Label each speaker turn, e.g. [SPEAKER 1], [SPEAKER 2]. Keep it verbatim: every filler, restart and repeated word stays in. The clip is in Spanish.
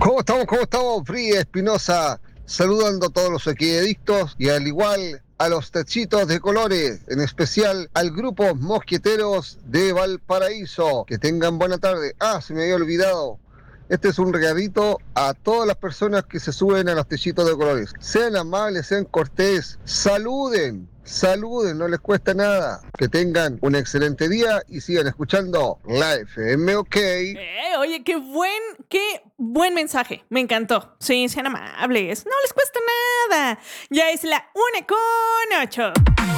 [SPEAKER 1] ¿Cómo estamos? ¿Cómo estamos? Fría Espinosa, saludando a todos los equidadictos y al igual a los techitos de colores, en especial al grupo Mosqueteros de Valparaíso. Que tengan buena tarde. Ah, se me había olvidado. Este es un regalito a todas las personas que se suben a los techitos de colores. Sean amables, sean cortés, saluden, saluden, no les cuesta nada. Que tengan un excelente día y sigan escuchando la F M, ¿ok?
[SPEAKER 2] Eh, oye, qué buen, qué buen mensaje. Me encantó. Sí, sean amables. No les cuesta nada. Ya es la una con ocho.